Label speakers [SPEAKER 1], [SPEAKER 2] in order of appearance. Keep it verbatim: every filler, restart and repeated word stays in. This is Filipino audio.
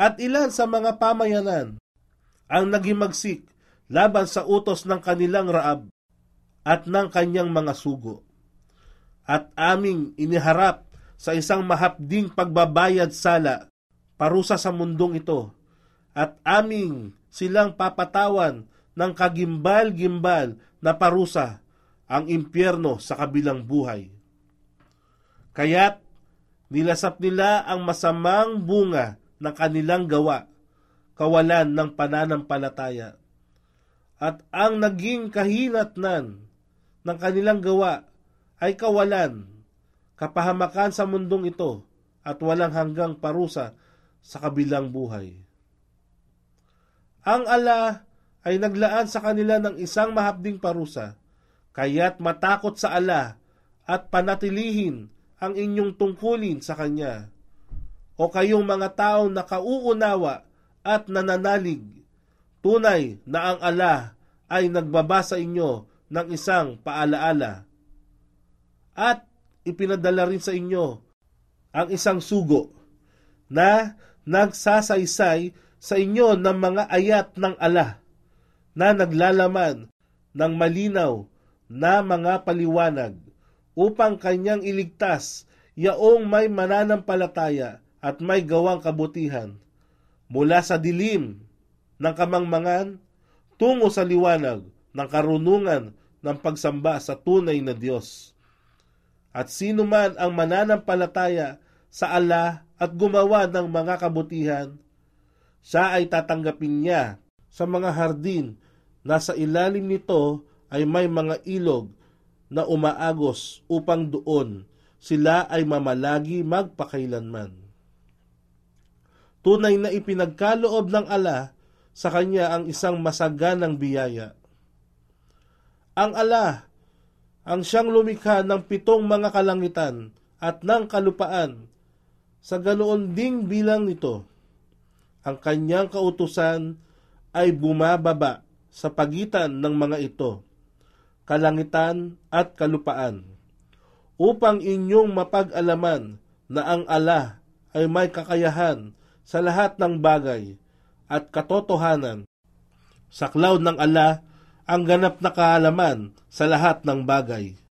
[SPEAKER 1] At ilan sa mga pamayanan ang naghimagsik laban sa utos ng kanilang Raab at ng kanyang mga sugo. At aming iniharap sa isang mahapding pagbabayad sala parusa sa mundong ito, at aming silang papatawan ng kagimbal-gimbal na parusa, ang impyerno sa kabilang buhay. Kaya't nilasap nila ang masamang bunga ng kanilang gawa, kawalan ng pananampalataya. At ang naging kahinatnan ng kanilang gawa ay kawalan, kapahamakan sa mundong ito, at walang hanggang parusa sa kabilang buhay. Ang ala ay naglaan sa kanila ng isang mahapding parusa, kaya't matakot sa ala at panatilihin ang inyong tungkulin sa kanya. O kayong mga taong nakauunawa at nananalig, tunay na ang ala ay nagbaba sa inyo ng isang paalaala, at ipinadala rin sa inyo ang isang sugo na nagsasaysay sa inyo ng mga ayat ng ala na naglalaman ng malinaw na mga paliwanag upang kanyang iligtas yaong may mananampalataya at may gawang kabutihan mula sa dilim ng kamangmangan tungo sa liwanag ng karunungan ng pagsamba sa tunay na Diyos. At sino man ang mananampalataya sa ala at gumawa ng mga kabutihan, siya ay tatanggapin niya sa mga hardin na sa ilalim nito ay may mga ilog na umaagos upang doon sila ay mamalagi magpakailanman. Tunay na ipinagkaloob ng ala sa kanya ang isang masaganang biyaya. Ang ala, ang siyang lumikha ng pitong mga kalangitan at ng kalupaan, sa ganoon ding bilang nito, ang kanyang kautusan ay bumababa sa pagitan ng mga ito, kalangitan at kalupaan, upang inyong mapag-alaman na ang ala ay may kakayahan sa lahat ng bagay at katotohanan. Sa cloud ng ala ang ganap na kaalaman sa lahat ng bagay.